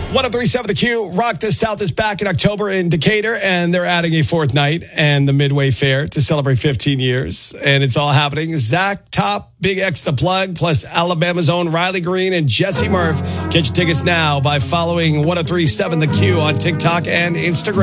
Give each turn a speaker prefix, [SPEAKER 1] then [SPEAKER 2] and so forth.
[SPEAKER 1] 1037 The Q. Rock the South is back in October in Decatur, and they're adding a fourth night and the Midway Fair to celebrate 15 years. And it's all happening. Zach Top, Big X The Plug, plus Alabama's own Riley Green and Jesse Murph. Get your tickets now by following 1037 The Q on TikTok and Instagram.